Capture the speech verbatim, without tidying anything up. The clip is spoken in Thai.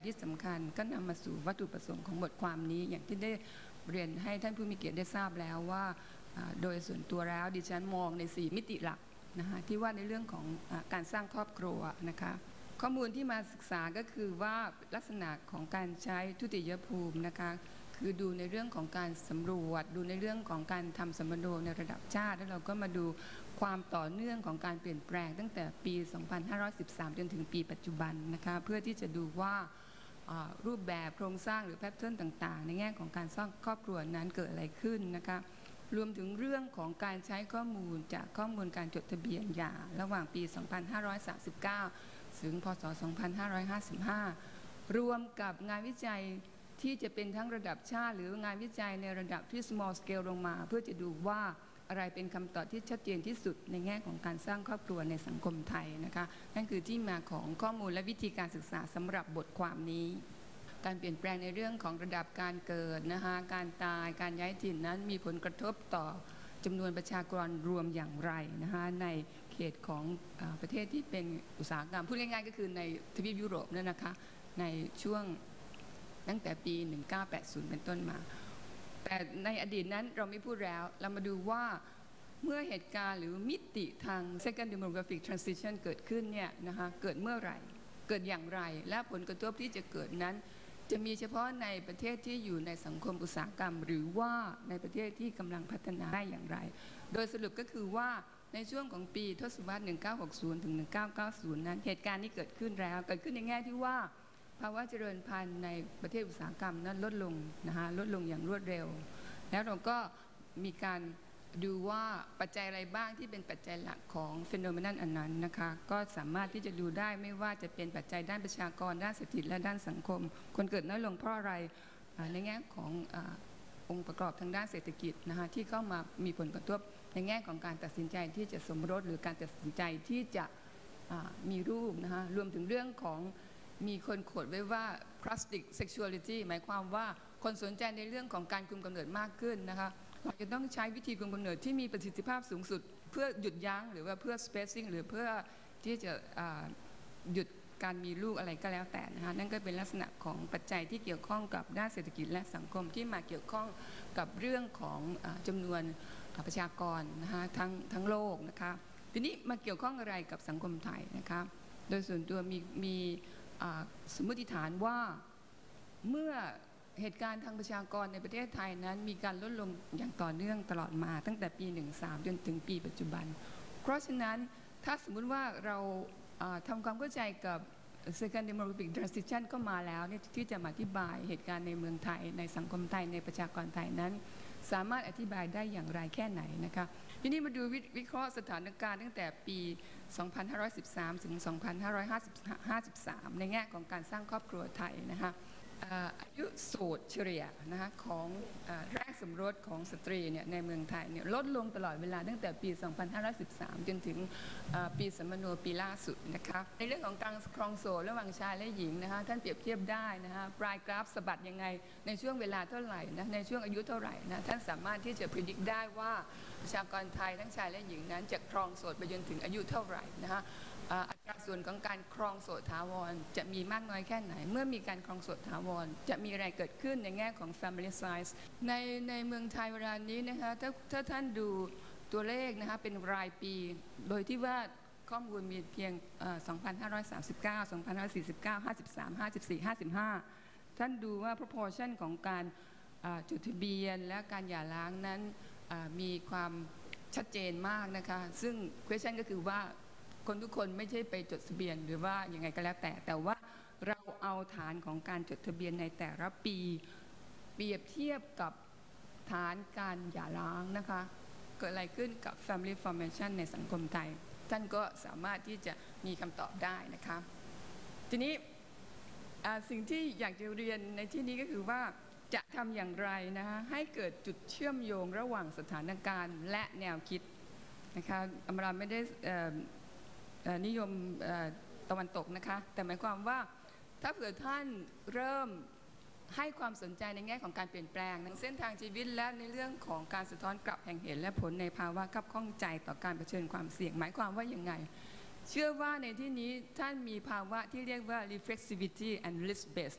ที่สำคัญก็นำมาสู่วัตถุประสงค์ของบทความนี้อย่างที่ได้เรียนให้ท่านผู้มีเกียรติได้ทราบแล้วว่าโดยส่วนตัวแล้วดิฉันมองในสี่มิติหลักนะคะที่ว่าในเรื่องของการสร้างครอบครัวนะคะข้อมูลที่มาศึกษาก็คือว่าลักษณะของการใช้ทุติยภูมินะคะคือดูในเรื่องของการสำรวจดูในเรื่องของการทำสมโนในระดับชาติแล้วเราก็มาดูความต่อเนื่องของการเปลี่ยนแปลงตั้งแต่ปี สองพันห้าร้อยสิบสาม จนถึงปีปัจจุบันนะคะเพื่อที่จะดูว่ารูปแบบโครงสร้างหรือแพทเทิร์นต่างๆในแง่ของการสร้างครอบครัวนั้นเกิดอะไรขึ้นนะคะรวมถึงเรื่องของการใช้ข้อมูลจากข้อมูลการจดทะเบียนหย่าระหว่างปี สองพันห้าร้อยสามสิบเก้า ถึง พ.ศ. สองพันห้าร้อยห้าสิบห้า รวมกับงานวิจัยที่จะเป็นทั้งระดับชาติหรืองานวิจัยในระดับที่ small scale ลงมาเพื่อจะดูว่าอะไรเป็นคำตอบที่ชัดเจนที่สุดในแง่ของการสร้างครอบครัวในสังคมไทยนะคะนั่นคือที่มาของข้อมูลและวิธีการศึกษาสำหรับบทความนี้การเปลี่ยนแปลงในเรื่องของระดับการเกิดนะคะการตายการย้ายถิ่นนั้นมีผลกระทบต่อจำนวนประชากรรวมอย่างไรนะคะในเขตของประเทศที่เป็นอุตสาหกรรมพูดง่ายๆก็คือในทวีปยุโรปนั่นนะคะในช่วงตั้งแต่ปีหนึ่งพันเก้าร้อยแปดสิบเป็นต้นมาแต่ในอดีตนั้นเราไม่พูดแล้วเรามาดูว่าเมื่อเหตุการณ์หรือมิติทาง second demographic transition เกิดขึ้นเนี่ยนะคะเกิดเมื่อไหร่เกิดอย่างไรและผลกระทบที่จะเกิดนั้นจะมีเฉพาะในประเทศที่อยู่ในสังคมอุตสาหกรรมหรือว่าในประเทศที่กำลังพัฒนาได้อย่างไรโดยสรุปก็คือว่าในช่วงของปีทศวรรษหนึ่งพันเก้าร้อยหกสิบถึงหนึ่งพันเก้าร้อยเก้าสิบนั้นเหตุการณ์นี้เกิดขึ้นแล้วเกิดขึ้นในแง่ที่ว่าภาวะเจริญพันธุ์ในประเทศอุตสาหกรรมนั้นลดลงนะคะลดลงอย่างรวดเร็วแล้วเราก็มีการดูว่าปัจจัยอะไรบ้างที่เป็นปัจจัยหลักของฟีโนเมนัลอันนั้นนะคะก็สามารถที่จะดูได้ไม่ว่าจะเป็นปัจจัยด้านประชากรด้านเศรษฐกิจและด้านสังคมคนเกิดน้อยลงเพราะอะไรในแง่ขององค์ประกอบทางด้านเศรษฐกิจนะคะที่เข้ามามีผลกระทบในแง่ของการตัดสินใจที่จะสมรสหรือการตัดสินใจที่จะมีลูกนะคะรวมถึงเรื่องของมีคนโขดไว้ว่า plastic sexuality หมายความว่าคนสนใจในเรื่องของการคุมกำเนิดมากขึ้นนะคะเราจะต้องใช้วิธีคุมกำเนิดที่มีประสิทธิภาพสูงสุดเพื่อหยุดยั้งหรือว่าเพื่อ spacing หรือเพื่อที่จะหยุดการมีลูกอะไรก็แล้วแต่นะคะนั่นก็เป็นลักษณะของปัจจัยที่เกี่ยวข้องกับด้านเศรษฐกิจและสังคมที่มาเกี่ยวข้องกับเรื่องของจำนวนประชากรนะคะทั้งทั้งโลกนะคะทีนี้มาเกี่ยวข้องอะไรกับสังคมไทยนะคะโดยส่วนตัวมีมีสมมติฐานว่าเมื่อเหตุการณ์ทางประชากรในประเทศไทยนั้นมีการลดลงอย่างต่อเนื่องตลอดมาตั้งแต่ปีหนึ่งพันเก้าร้อยสิบสามจนถึงปีปัจจุบันเพราะฉะนั้นถ้าสมมุติว่าเราทำความเข้าใจกับ second demographic transition ก็มาแล้วที่จะมาอธิบายเหตุการณ์ในเมืองไทยในสังคมไทยในประชากรไทยนั้นสามารถอธิบายได้อย่างไรแค่ไหนนะคะทีนี้มาดูวิเคราะห์สถานการณ์ตั้งแต่ปี สองพันห้าร้อยสิบสาม ถึง สองพันห้าร้อยห้าสิบสาม ในแง่ของการสร้างครอบครัวไทยนะคะอายุโสดเฉลี่ยนะคะของแรกสมรสของสตรีเนี่ยในเมืองไทยเนี่ยลดลงตลอดเวลาตั้งแต่ปี สองพันห้าร้อยสิบสาม จนถึงปีสมโนปีล่าสุดนะคะในเรื่องของการครองโสดระหว่างชายและหญิงนะคะท่านเปรียบเทียบได้นะคะปลายกราฟสะบัดยังไงในช่วงเวลาเท่าไหร่นะในช่วงอายุเท่าไหร่นะท่านสามารถที่จะพิจิตรได้ว่าประชากรไทยทั้งชายและหญิงนั้นจะครองโสดไปจนถึงอายุเท่าไหร่นะคะอัตราส่วนของการครองโสดถาวรจะมีมากน้อยแค่ไหนเมื่อมีการครองโสดถาวรจะมีอะไรเกิดขึ้นในแง่ของ family size ในในเมืองไทยเวลานี้นะคะถ้าถ้าท่านดูตัวเลขนะคะเป็นรายปีโดยที่ว่าข้อมูลมีเพียง สองพันห้าร้อยสามสิบเก้า สองพันห้าร้อยสี่สิบเก้า ห้าสิบสาม ห้าสิบสี่ ห้าสิบห้าท่านดูว่า proportion ของการจดทะเบียนและการหย่าร้างนั้นมีความชัดเจนมากนะคะซึ่ง question ก็คือว่าคนทุกคนไม่ใช่ไปจดทะเบียนหรือว่ายังไงก็แล้วแต่แต่ว่าเราเอาฐานของการจดทะเบียนในแต่ละปีเปรียบเทียบกับฐานการหย่าร้างนะคะเกิดอะไรขึ้นกับ family formation ในสังคมไทยท่านก็สามารถที่จะมีคำตอบได้นะคะทีนี้สิ่งที่อยากจะเรียนในที่นี้ก็คือว่าจะทำอย่างไรนะคะให้เกิดจุดเชื่อมโยงระหว่างสถานการณ์และแนวคิดนะคะอมราไม่ได้นิยมตะวันตกนะคะแต่หมายความว่าถ้าเผื่อท่านเริ่มให้ความสนใจในแง่ของการเปลี่ยนแปลงในเส้นทางชีวิตและในเรื่องของการสะท้อนกลับแห่งเหตุและผลในภาวะคับข้องใจต่อการเผชิญความเสี่ยงหมายความว่าอย่างไงเชื่อว่าในที่นี้ท่านมีภาวะที่เรียกว่า reflexivity and risk based